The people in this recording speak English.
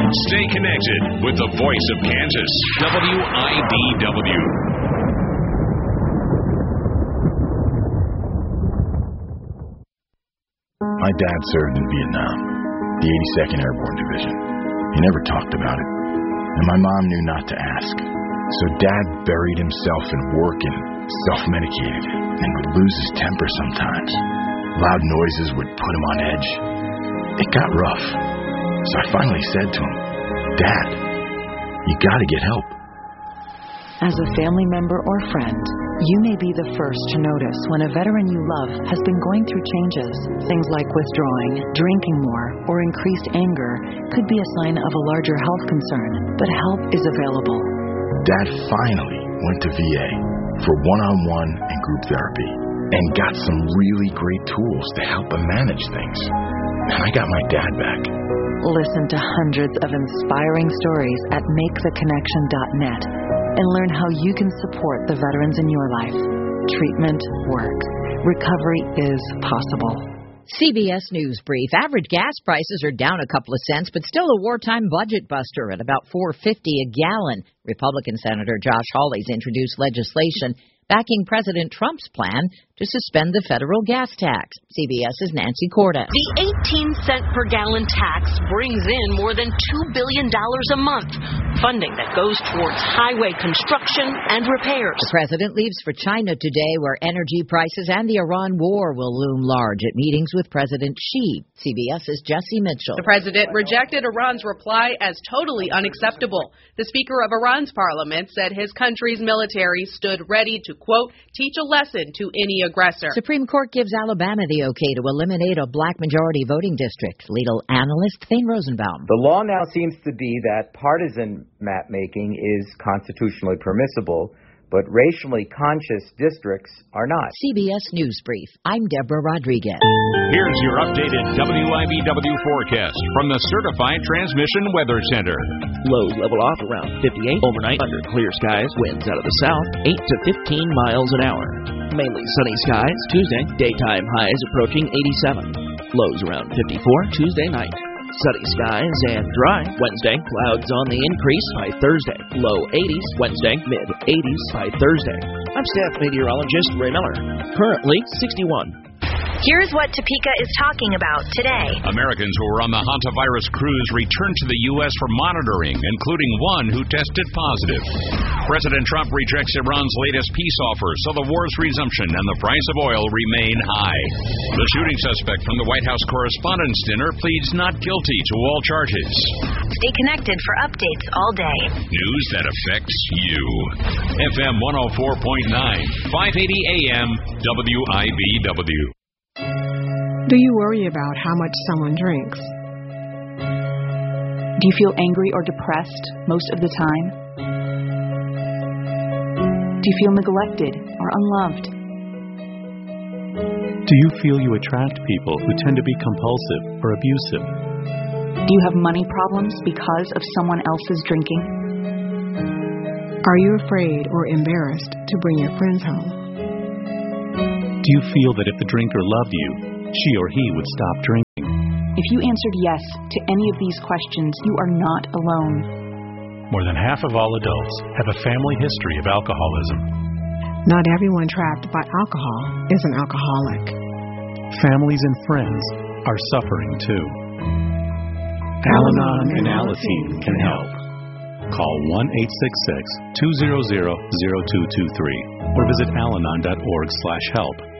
Stay connected with the voice of Kansas, WIDW. My dad served in Vietnam, the 82nd Airborne Division. He never talked about it, and my mom knew not to ask. So Dad buried himself in work and self-medicated, and would lose his temper sometimes. Loud noises would put him on edge. It got rough, so I finally said to him, Dad, you gotta get help. As a family member or friend, you may be the first to notice when a veteran you love has been going through changes. Things like withdrawing, drinking more, or increased anger could be a sign of a larger health concern, but help is available. Dad finally went to VA for one-on-one and group therapy and got some really great tools to help him manage things. And I got my dad back. Listen to hundreds of inspiring stories at MakeTheConnection.net and learn how you can support the veterans in your life. Treatment works. Recovery is possible. CBS News Brief. Average gas prices are down a couple of cents, but still a wartime budget buster at about $4.50 a gallon. Republican Senator Josh Hawley's introduced legislation backing President Trump's plan to suspend the federal gas tax. CBS's Nancy Cordes. The 18-cent per gallon tax brings in more than $2 billion a month, funding that goes towards highway construction and repairs. The president leaves for China today, where energy prices and the Iran war will loom large at meetings with President Xi. CBS's Jesse Mitchell. The president rejected Iran's reply as totally unacceptable. The Speaker of Iran's parliament said his country's military stood ready to, quote, teach a lesson to any aggressor. Supreme Court gives Alabama the okay to eliminate a black majority voting district. Legal analyst Thane Rosenbaum. The law now seems to be that partisan map-making is constitutionally permissible, but racially conscious districts are not. CBS News Brief. I'm Deborah Rodriguez. Here's your updated WIBW forecast from the Certified Transmission Weather Center. Lows level off around 58 overnight under clear skies. Winds out of the south 8 to 15 miles an hour. Mainly sunny skies. Tuesday, daytime highs approaching 87. Lows around 54 Tuesday night. Sunny skies and dry. Wednesday, clouds on the increase by Thursday. Low 80s. Wednesday, mid 80s by Thursday. I'm staff meteorologist Ray Miller. Currently 61. Here's what Topeka is talking about today. Americans who were on the hantavirus cruise returned to the U.S. for monitoring, including one who tested positive. President Trump rejects Iran's latest peace offer, so the war's resumption and the price of oil remain high. The shooting suspect from the White House Correspondents' Dinner pleads not guilty to all charges. Stay connected for updates all day. News that affects you. FM 104.9, 580 AM, WIBW. Do you worry about how much someone drinks? Do you feel angry or depressed most of the time? Do you feel neglected or unloved? Do you feel you attract people who tend to be compulsive or abusive? Do you have money problems because of someone else's drinking? Are you afraid or embarrassed to bring your friends home? Do you feel that if the drinker loved you, she or he would stop drinking? If you answered yes to any of these questions, you are not alone. More than half of all adults have a family history of alcoholism. Not everyone trapped by alcohol is an alcoholic. Families and friends are suffering too. Al-Anon and Alateen can help. Call 1-866-200-0223 or visit alanon.org/help.